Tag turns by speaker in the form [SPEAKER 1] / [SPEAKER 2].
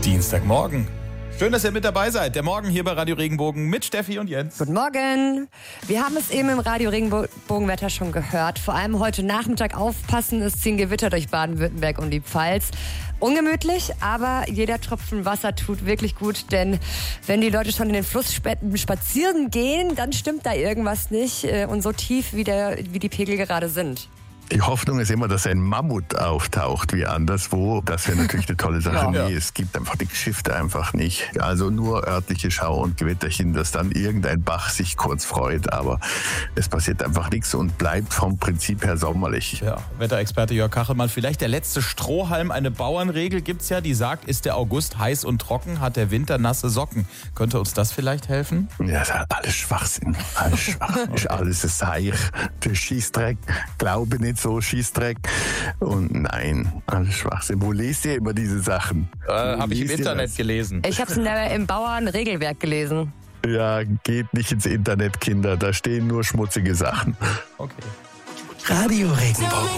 [SPEAKER 1] Dienstagmorgen. Schön, dass ihr mit dabei seid. Der Morgen hier bei Radio Regenbogen mit Steffi und Jens.
[SPEAKER 2] Guten Morgen. Wir haben es eben im Radio Regenbogenwetter schon gehört. Vor allem heute Nachmittag aufpassen, es ziehen Gewitter durch Baden-Württemberg und die Pfalz. Ungemütlich, aber jeder Tropfen Wasser tut wirklich gut, denn wenn die Leute schon in den Fluss spazieren gehen, dann stimmt da irgendwas nicht und so tief wie die Pegel gerade sind.
[SPEAKER 3] Die Hoffnung ist immer, dass ein Mammut auftaucht wie anderswo. Das wäre natürlich eine tolle Sache.
[SPEAKER 1] Ja.
[SPEAKER 3] Nee, es gibt einfach die Geschichte einfach nicht. Also nur örtliche Schau- und Gewitterchen, dass dann irgendein Bach sich kurz freut. Aber es passiert einfach nichts und bleibt vom Prinzip her sommerlich.
[SPEAKER 1] Ja, Wetterexperte Jörg Kachelmann. Vielleicht der letzte Strohhalm. Eine Bauernregel gibt's ja, die sagt, ist der August heiß und trocken, hat der Winter nasse Socken. Könnte uns das vielleicht helfen?
[SPEAKER 3] Ja, das ist alles Schwachsinn. Alles Schwachsinn. Ist alles ein Seich. Der Schießdreck. Glaube nicht so Schießdreck. Und nein, alles Schwachsinn. Wo lest ihr immer diese Sachen?
[SPEAKER 1] Habe ich im
[SPEAKER 3] Liest ihr
[SPEAKER 1] Internet
[SPEAKER 3] das?
[SPEAKER 1] gelesen.
[SPEAKER 2] Ich habe es im Bauernregelwerk gelesen.
[SPEAKER 3] Ja, geht nicht ins Internet, Kinder. Da stehen nur schmutzige Sachen.
[SPEAKER 1] Okay.
[SPEAKER 4] Radio Regenbogen.